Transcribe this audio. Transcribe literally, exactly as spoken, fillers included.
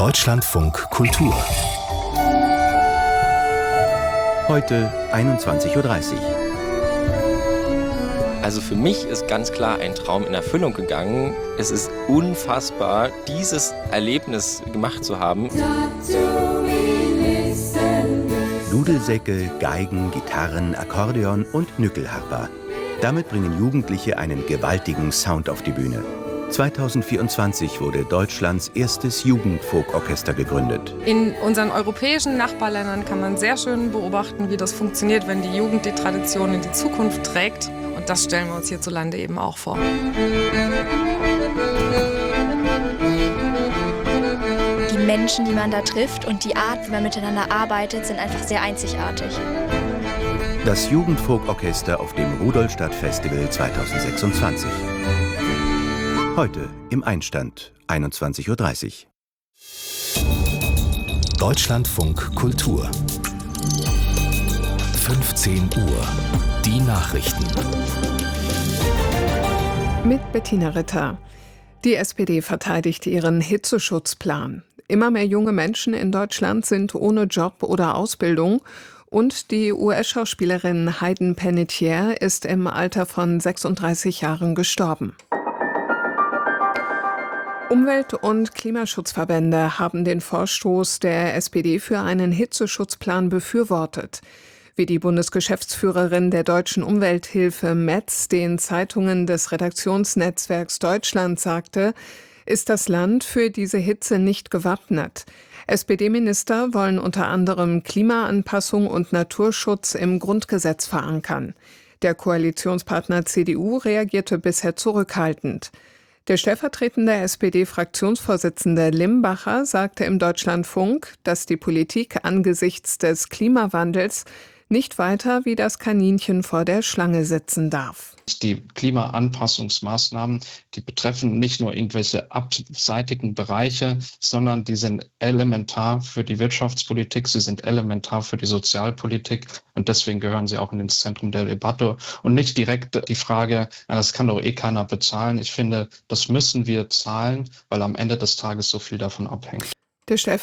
Deutschlandfunk Kultur. Heute einundzwanzig Uhr dreißig. Also für mich ist ganz klar ein Traum in Erfüllung gegangen. Es ist unfassbar, dieses Erlebnis gemacht zu haben. Dudelsäcke, Geigen, Gitarren, Akkordeon und Nückelharper. Damit bringen Jugendliche einen gewaltigen Sound auf die Bühne. zweitausendvierundzwanzig wurde Deutschlands erstes Jugendfolkorchester gegründet. In unseren europäischen Nachbarländern kann man sehr schön beobachten, wie das funktioniert, wenn die Jugend die Tradition in die Zukunft trägt. Und das stellen wir uns hierzulande eben auch vor. Die Menschen, die man da trifft und die Art, wie man miteinander arbeitet, sind einfach sehr einzigartig. Das Jugendfolkorchester auf dem Rudolstadt-Festival zweitausendsechsundzwanzig. Heute im Einstand, einundzwanzig Uhr dreißig. Deutschlandfunk Kultur. fünfzehn Uhr. Die Nachrichten. Mit Bettina Ritter. Die S P D verteidigt ihren Hitzeschutzplan. Immer mehr junge Menschen in Deutschland sind ohne Job oder Ausbildung. Und die U S-Schauspielerin Hayden Panettiere ist im Alter von sechsunddreißig Jahren gestorben. Umwelt- und Klimaschutzverbände haben den Vorstoß der S P D für einen Hitzeschutzplan befürwortet. Wie die Bundesgeschäftsführerin der Deutschen Umwelthilfe Metz den Zeitungen des Redaktionsnetzwerks Deutschland sagte, ist das Land für diese Hitze nicht gewappnet. S P D-Minister wollen unter anderem Klimaanpassung und Naturschutz im Grundgesetz verankern. Der Koalitionspartner C D U reagierte bisher zurückhaltend. Der stellvertretende S P D-Fraktionsvorsitzende Limbacher sagte im Deutschlandfunk, dass die Politik angesichts des Klimawandels nicht weiter wie das Kaninchen vor der Schlange sitzen darf. Die Klimaanpassungsmaßnahmen, die betreffen nicht nur irgendwelche abseitigen Bereiche, sondern die sind elementar für die Wirtschaftspolitik, sie sind elementar für die Sozialpolitik und deswegen gehören sie auch ins Zentrum der Debatte und nicht direkt die Frage, das kann doch eh keiner bezahlen. Ich finde, das müssen wir zahlen, weil am Ende des Tages so viel davon abhängt. Der Stellvertretende